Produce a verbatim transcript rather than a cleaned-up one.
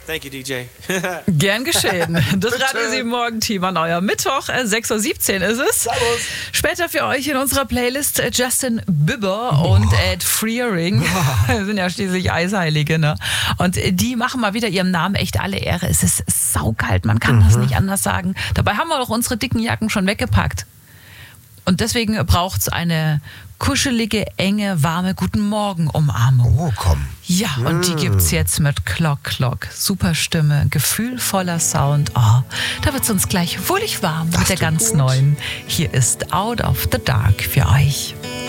Thank you, D J. Gern geschehen. Das Radio sieben Morgen-Team an euer Mittwoch, äh, sechs Uhr siebzehn ist es. Servus. Später für euch in unserer Playlist äh, Justin Bieber oh. und Ed Sheeran. Das sind ja schließlich Eisheilige, ne? Und äh, die machen mal wieder ihrem Namen echt alle Ehre. Es ist saukalt, man kann mhm. das nicht anders sagen. Dabei haben wir doch unsere dicken Jacken schon weggepackt. Und deswegen braucht es eine kuschelige, enge, warme Guten-Morgen-Umarmung. Oh, komm. Ja, und die gibt's jetzt mit Clock Clock. Super Stimme, gefühlvoller Sound. Oh, da wird's uns gleich wohlig warm das mit der ganz gut. neuen. Hier ist Out of the Dark für euch.